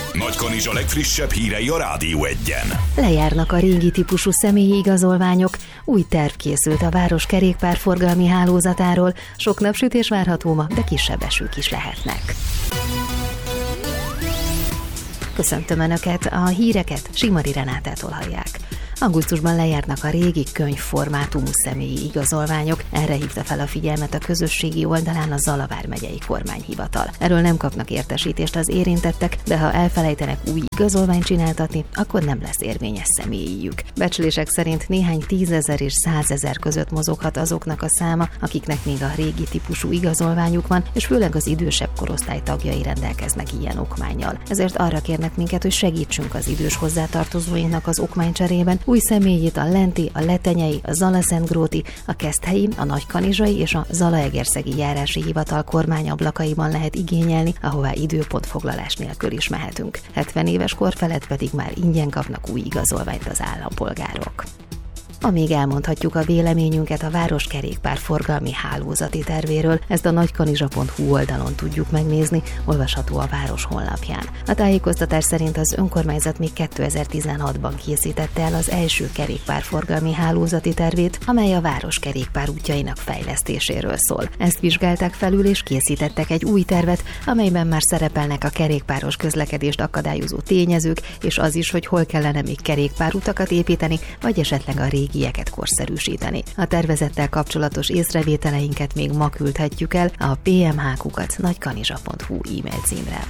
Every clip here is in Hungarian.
Nagykanizsa legfrissebb hírei a Rádió Egyen. Lejárnak a régi típusú személyi igazolványok, új terv készült a város kerékpárforgalmi hálózatáról, sok napsütés várható ma, de kisebb esők is lehetnek. Köszöntöm Önöket, a híreket Simari Renátától hallják. Augusztusban lejárnak a régi könyvformátumú személyi igazolványok, erre hívta fel a figyelmet a közösségi oldalán a Zala vármegyei kormányhivatal. Erről nem kapnak értesítést az érintettek, de ha elfelejtenek új igazolványt csináltatni, akkor nem lesz érvényes személyijük. Becslések szerint néhány 10 000 és 100 000 között mozoghat azoknak a száma, akiknek még a régi típusú igazolványuk van, és főleg az idősebb korosztály tagjai rendelkeznek ilyen okmánnyal. Ezért arra kérnek minket, hogy segítsünk az idős hozzátartozóinknak az okmánycserében. Új személyét a Lenti, a Letenyei, a Zala-Szentgróti, a Keszthelyi, a Nagykanizsai és a Zalaegerszegi járási hivatal kormányablakaiban lehet igényelni, ahová időpontfoglalás nélkül is mehetünk. 70 éves kor felett pedig már ingyen kapnak új igazolványt az állampolgárok. Amíg elmondhatjuk a véleményünket a város kerékpárforgalmi hálózati tervéről, ezt a nagykanizsa.hu oldalon tudjuk megnézni, olvasható a város honlapján. A tájékoztatás szerint az önkormányzat még 2016-ban készítette el az első kerékpárforgalmi hálózati tervét, amely a város kerékpárútjainak fejlesztéséről szól. Ezt vizsgálták felül és készítettek egy új tervet, amelyben már szerepelnek a kerékpáros közlekedést akadályozó tényezők, és az is, hogy hol kellene még kerékpárutakat építeni, vagy esetleg a régieket korszerűsíteni. A tervezettel kapcsolatos észrevételeinket még ma küldhetjük el a pmh@nagykanizsa.hu e-mail címre.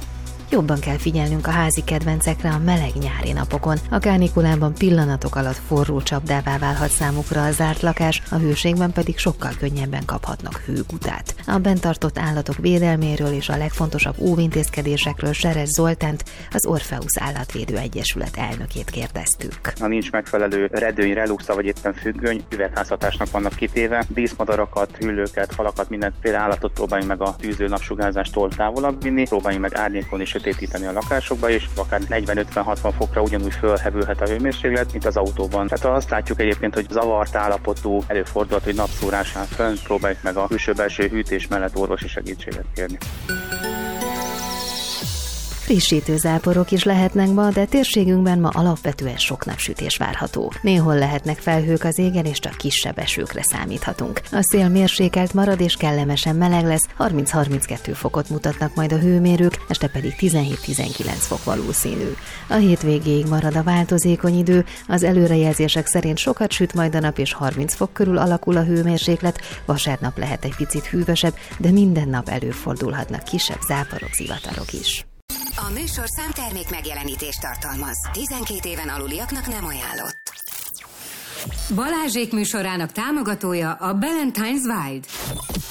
Jobban kell figyelnünk a házi kedvencekre a meleg nyári napokon. A kánikulában pillanatok alatt forró csapdává válhat számukra a zárt lakás, a hőségben pedig sokkal könnyebben kaphatnak hőgutát. A bent tartott állatok védelméről és a legfontosabb óvintézkedésekről Seres Zoltánt, az Orpheus Állatvédő Egyesület elnökét kérdeztük. Ha nincs megfelelő redőny, reluxa vagy éppen függöny, üvegházhatásnak vannak kitéve. Díszmadarakat, hüllőket, halakat, mindenféle állatot próbáljunk meg a tűző napsugárzástól távolabb vinni, próbáljunk meg árnyékon és sötétíteni a lakásokba, és akár 40-50-60 fokra ugyanúgy fölhevülhet a hőmérséklet, mint az autóban. Tehát azt látjuk egyébként, hogy zavart állapotú előfordulhat, hogy napszórásán fönn próbáljuk meg a külső-belső hűtés mellett orvosi segítséget kérni. Frissítő záporok is lehetnek ma, de térségünkben ma alapvetően sok napsütés várható. Néhol lehetnek felhők az égen, és csak kisebb esőkre számíthatunk. A szél mérsékelt marad és kellemesen meleg lesz, 30-32 fokot mutatnak majd a hőmérők, este pedig 17-19 fok valószínű. A hétvégéig marad a változékony idő, az előrejelzések szerint sokat süt majd a nap és 30 fok körül alakul a hőmérséklet, vasárnap lehet egy picit hűvösebb, de minden nap előfordulhatnak kisebb záporok, zivatarok is. A műsorszám termék megjelenítést tartalmaz. 12 éven aluliaknak nem ajánlott. Balázsék műsorának támogatója a Ballantine's Wild.